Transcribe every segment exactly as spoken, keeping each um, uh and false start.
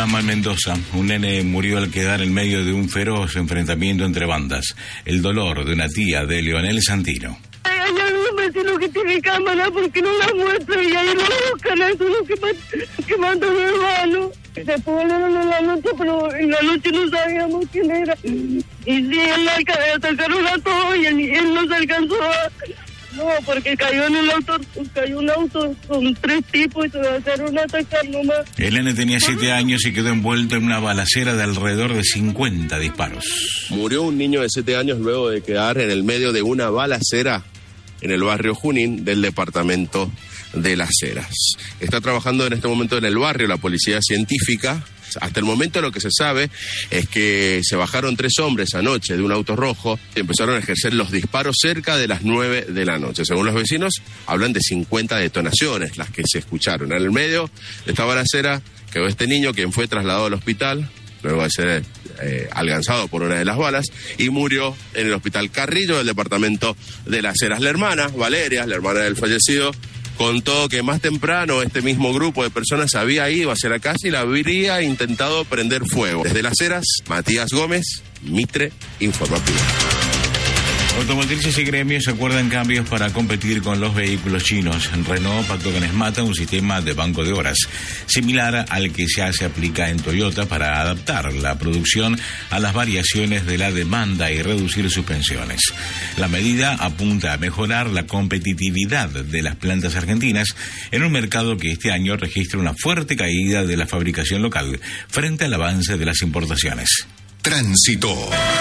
drama en Mendoza. Un nene murió al quedar en medio de un feroz enfrentamiento entre bandas. El dolor de una tía de Leonel Santino. Hay un vecino que tiene cámara porque no la muestra y ahí no buscan, eso es lo que, man- que manda mi hermano. Se fueron en la noche, pero en la noche no sabíamos quién era. Y sí, en la cabeza sacaron a todos y él, él no se alcanzó a... No, porque cayó en el auto, cayó un auto con tres tipos y se dejaron atacar nomás. El nene tenía siete años y quedó envuelto en una balacera de alrededor de cincuenta disparos. Murió un niño de siete años luego de quedar en el medio de una balacera en el barrio Junín del departamento de Las Heras. Está trabajando en este momento en el barrio la policía científica. Hasta el momento lo que se sabe es que se bajaron tres hombres anoche de un auto rojo y empezaron a ejercer los disparos cerca de las nueve de la noche. Según los vecinos, hablan de cincuenta detonaciones las que se escucharon. En el medio de esta balacera quedó este niño, quien fue trasladado al hospital luego de ser eh, alcanzado por una de las balas, y murió en el hospital Carrillo del departamento de Las Heras. La hermana, Valeria, la hermana del fallecido, contó que más temprano este mismo grupo de personas había ido hacia la casa y la habría intentado prender fuego. Desde Las Heras, Matías Gómez, Mitre, Informativo. Automotrices y gremios acuerdan cambios para competir con los vehículos chinos. Renault pactó con Esmata un sistema de banco de horas, similar al que ya se aplica en Toyota para adaptar la producción a las variaciones de la demanda y reducir suspensiones. La medida apunta a mejorar la competitividad de las plantas argentinas en un mercado que este año registra una fuerte caída de la fabricación local frente al avance de las importaciones. Tránsito.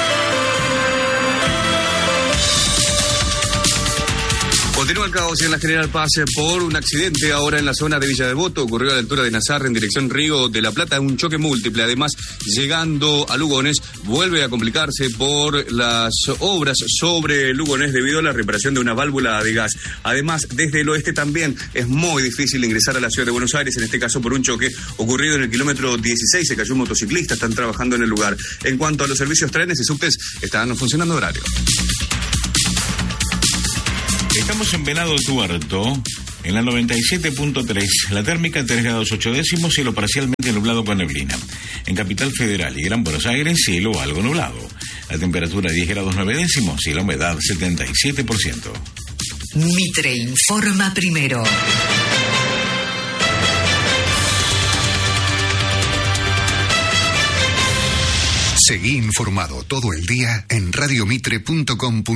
Continúa el caos en la General Paz por un accidente ahora en la zona de Villa Devoto. Ocurrió a la altura de Nazarre en dirección Río de la Plata, un choque múltiple. Además, llegando a Lugones, vuelve a complicarse por las obras sobre Lugones debido a la reparación de una válvula de gas. Además, desde el oeste también es muy difícil ingresar a la ciudad de Buenos Aires, en este caso por un choque ocurrido en el kilómetro dieciséis. Se cayó un motociclista, están trabajando en el lugar. En cuanto a los servicios trenes y subtes, están funcionando horario. Estamos en Venado Tuerto, en la noventa y siete punto tres, la térmica tres grados ocho décimos, cielo parcialmente nublado con neblina. En Capital Federal y Gran Buenos Aires, cielo algo nublado. La temperatura diez grados nueve décimos y la humedad setenta y siete por ciento. Mitre informa primero. Seguí informado todo el día en radiomitre punto com.